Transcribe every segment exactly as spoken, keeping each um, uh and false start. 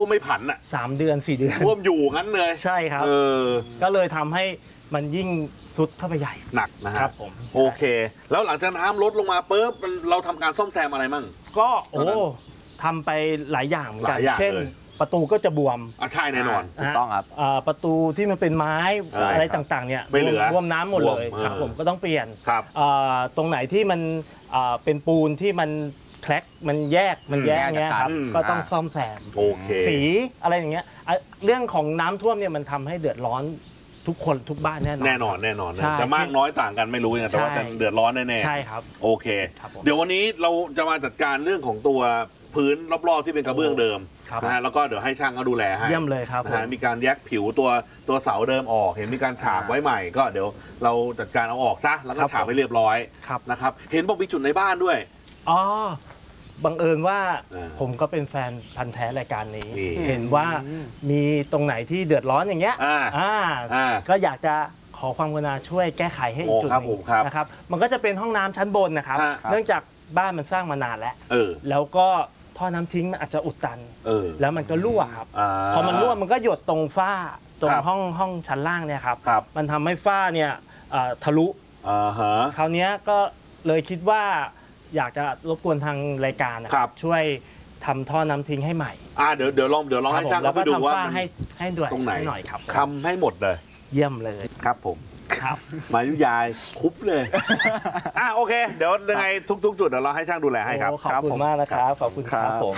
ท่วมไม่ผันอ่ะสามเดือนสี่เดือนท่วมอยู่งั้นเลยใช่ครับเออก็เลยทำให้มันยิ่งซุดเข้าไปใหญ่หนักนะฮะครับผมโอเคแล้วหลังจากน้ำลดลงมาปุ๊บเราทำการซ่อมแซมอะไรมั่งก็โอ้ทำไปหลายอย่างเหมือนกันเช่นประตูก็จะบวมอ่ะใช่แน่นอนถูกต้องครับประตูที่มันเป็นไม้อะไรต่างๆเนี่ยรวมน้ำหมดเลยครับผมก็ต้องเปลี่ยนตรงไหนที่มันเป็นปูนที่มันแคลกมันแยกมันแยกเงี้ยครับก็ต้องซ่อมแซมสีอะไรอย่างเงี้ยเรื่องของน้ำท่วมเนี่ยมันทำให้เดือดร้อนทุกคนทุกบ้านแน่นอนแน่นอนแน่นอนจะมากน้อยต่างกันไม่รู้ไงแต่ว่าจะเดือดร้อนแน่ๆใช่ครับโอเคเดี๋ยววันนี้เราจะมาจัดการเรื่องของตัวพื้นรอบๆที่เป็นกระเบื้องเดิมนะฮะแล้วก็เดี๋ยวให้ช่างเขาดูแลให้เยี่ยมเลยครับนะฮะมีการแยกผิวตัวตัวเสาเดิมออกเห็นมีการฉาบไว้ใหม่ก็เดี๋ยวเราจัดการเอาออกซะแล้วก็ฉาบให้เรียบร้อยนะครับเห็นบอกมีจุดในบ้านด้วยอ๋อบังเอิญว่าผมก็เป็นแฟนพันธ์แท้รายการนี้เห็นว่ามีตรงไหนที่เดือดร้อนอย่างเงี้ยก็อยากจะขอความกรุณาช่วยแก้ไขให้อีกจุดนึงนะครับมันก็จะเป็นห้องน้ำชั้นบนนะครับเนื่องจากบ้านมันสร้างมานานแล้วแล้วก็ท่อน้ำทิ้งมันอาจจะอุดตันแล้วมันก็รั่วครับพอมันรั่วมันก็หยดตรงฝ้าตรงห้องห้องชั้นล่างเนี่ยครับมันทำให้ฝ้าเนี่ยทะลุคราวนี้ก็เลยคิดว่าอยากจะรบกวนทางรายการนะครับช่วยทำท่อน้ำทิ้งให้ใหม่อ่าเดี๋ยวเดี๋ยวลองเดี๋ยวลองให้ช่างเขาไปดูว่าให้ให้ด้วยตรงไหนหน่อยครับทำให้หมดเลยเยี่ยมเลยครับผมครับมายุยายคุบเลยอ่ะโอเคเดี๋ยวยังไงทุกๆจุดเดี๋ยวเราให้ช่างดูแลให้ครับขอบคุณมากนะครับขอบคุณครับผม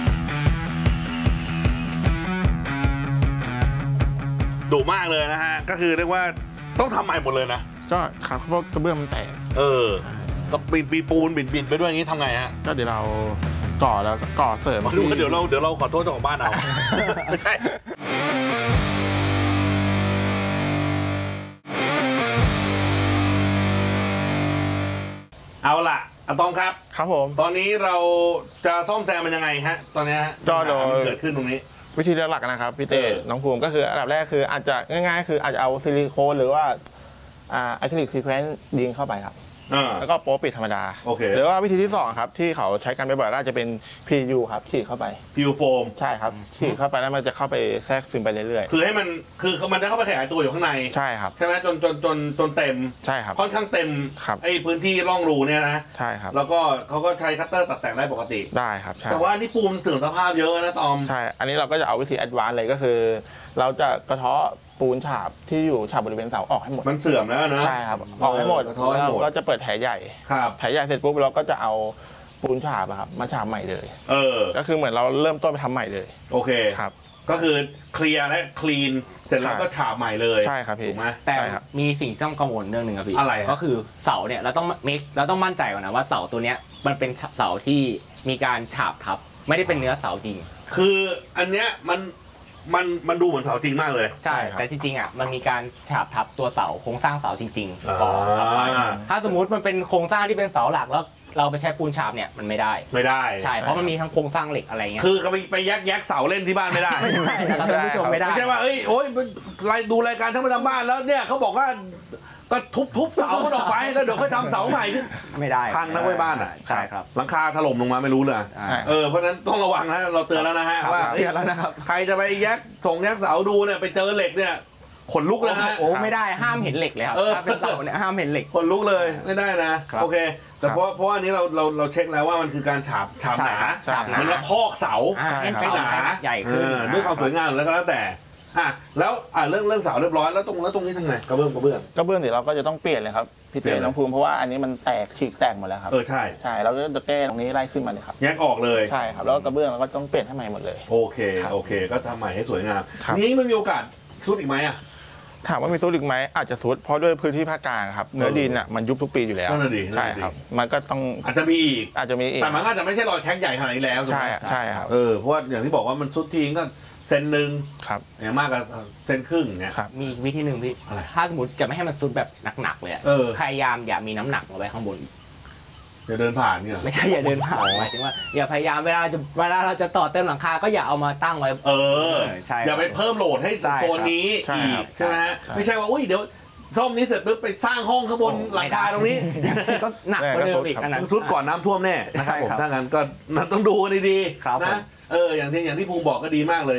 ดุมากเลยนะฮะก็คือเรียกว่าต้องทำใหม่หมดเลยนะก็ครับเพราะกระเบื้องมันแตกเออก็ปีนปีปูนบินบินไปด้วยอย่างนี้ทำไงฮะก็เดี๋ยวเราก่อแล้วก่อเสริมเดี๋ยวเราเดี๋ยวเราขอโทษเจ้าของบ้านเอาไม่ใช่เอาล่ะอะตอมครับครับผมตอนนี้เราจะซ่อมแซมมันยังไงฮะตอนนี้ฮะก็โดยเกิดขึ้นตรงนี้วิธีหลักนะครับพี่เต้น้องภูมิก็คืออันดับแรกคืออาจจะง่ายๆคืออาจจะเอาซิลิโคนหรือว่าอะคริลิกซีเควนซ์ยิงเข้าไปครับแล้วก็โป๊ปิดธรรมดาหรือว่าวิธีที่สองครับที่เขาใช้กันบ่อยๆก็อาจจะเป็น พี ยู ครับฉีดเข้าไปพี ยู โฟมใช่ครับฉีดเข้าไปแล้วมันจะเข้าไปแทรกซึมไปเรื่อยๆคือให้มันคือมันจะเข้าไปขยายตัวอยู่ข้างในใช่ครับใช่ไหมจนจนจนจนเต็มใช่ครับค่อนข้างเต็มไอ้พื้นที่ร่องรูเนี่ยนะใช่ครับแล้วก็เขาก็ใช้คัตเตอร์ตัดแต่งได้ปกติได้ครับแต่ว่านี่ปูนเสื่อมสภาพเยอะนะตอมใช่อันนี้เราก็จะเอาวิธีแอดวานซ์เลยก็คือเราจะกระเทาะปูนฉาบที่อยู่ฉาบบริเวณเสาออกให้หมดมันเสื่อมแล้วนะใช่ครับออกให้หมดแล้วก็จะเปิดแผลใหญ่แผลใหญ่เสร็จปุ๊บเราก็จะเอาปูนฉาบครับมาฉาบใหม่เลยเออก็คือเหมือนเราเริ่มต้นไปทำใหม่เลยโอเคครับก็คือเคลียร์และคลีนเสร็จแล้วก็ฉาบใหม่เลยใช่ครับพี่ถูกไหมแต่มีสิ่งต้องกังวลเรื่องหนึ่งครับพี่อะไรก็คือเสาเนี่ยเราต้องเมคเราต้องมั่นใจก่อนนะว่าเสาตัวเนี้ยมันเป็นเสาที่มีการฉาบทับไม่ได้เป็นเนื้อเสาจริงคืออันเนี้ยมันมันมันดูเหมือนเสาจริงมากเลยใช่แต่จริงๆอ่ะมันมีการฉาบทับตัวเสาโครงสร้างเสาจริงๆก่อนถ้าสมมุติมันเป็นโครงสร้างที่เป็นเสาหลักแล้วเราไปใช้ปูนฉาบเนี่ยมันไม่ได้ไม่ได้ใช่เพราะมันมีทั้งโครงสร้างเหล็กอะไรเงี้ยคือเขาไปไปยักยักเสาเล่นที่บ้านไม่ได้ไม่ได้นะครับท่านผู้ชมไม่ได้ไม่ใช่ว่าเอ้ยโอ้ยดูรายการทั้งประจำบ้านแล้วเนี่ยเขาบอกว่าก็ทุบทุบเสามันออกไปแล้วเดี๋ยวค่อยทำเสาใหม่ไม่ได้พังนะไว้บ้านอ่ะใช่ครับหลังคาถล่มลงมาไม่รู้เลยเออเพราะนั้นต้องระวังนะเราเตือนแล้วนะฮะว่าเตือนแล้วนะครับใครจะไปยักส่งยักเสาดูเนี่ยไปเจอเหล็กเนี่ยขนลุกเลยฮะโอ้ไม่ได้ห้ามเห็นเหล็กเลยครับถ้าเป็นเสาเนี่ยห้ามเห็นเหล็กขนลุกเลยไม่ได้นะโอเคแต่เพราะเพราะอันนี้เราเราเราเช็คแล้วว่ามันคือการฉาบฉาบหนามันจะพอกเสาให้หนาใหญ่ขึ้นด้วยความสวยงามแล้วก็แล้วแต่อ่ะแล้วอ่ะเรื่องเรื่องเสาเรียบร้อยแล้วตรงแล้วตรงนี้ทำไงกระเบื้องกระเบื้องกระเบื้องเดี๋ยวเราก็จะต้องเปลี่ยนเลยครับพี่เต้น้องภูมิเพราะว่าอันนี้มันแตกฉีกแตกหมดแล้วครับเออใช่ใช่เราจะแก้ตรงนี้ไล่ขึ้นมาเลยครับแยกออกเลยใช่ครับแล้วกระเบื้องเราก็ต้องเปลี่ยนให้ใหม่หมดเลยโอเคโอเคก็ทำใหม่ให้สวยงามนี้มันมีโอกาสซุดอีกไหมอ่ะถามว่ามีซุดอีกไหมอาจจะซุดเพราะด้วยพื้นที่ภาคกลางครับเนื้อดินอ่ะมันยุบทุกปีอยู่แล้วใช่ครับมันก็ต้องอาจจะมีอีกอาจจะมีอีกแต่มันอาจจะไม่ใช่รอยแท็กใหญ่ขนาดนี้แล้วใช่ใช่ครับเออเพราะว่าอย่างที่บอกว่ามันซุดทิ้งก็เซนหนึ่งครับอย่างมากกับเซนครึ่งเนี่ยมีวิธีหนึ่งพี่ถ้าสมมติจะไม่ให้มันซุดแบบหนักๆเลยพยายามอย่ามีน้ำหนักลงไปข้างบนอย่าเดินผ่านเนี่ยไม่ใช่อย่าเดินผ่านหมายถึงว่าอย่าพยายามเวลาจะเวลาเราจะต่อเติมหลังคาก็อย่าเอามาตั้งไว้เออใช่อย่าไปเพิ่มโหลดให้โซนนี้อีกใช่ไหมฮะไม่ใช่ว่าอุ้ยเดี๋ยวซ่อมนี้เสร็จปุ๊บไปสร้างห้องข้างบนหลังคาตรงนี้ก็หนักกว่าเดิมอีกอันนั้นซุดก่อนน้ำท่วมแน่นะครับผมถ้างั้นก็ต้องดูดีๆนะเอออย่างที่อย่างที่ภูมิบอกก็ดีมากเลย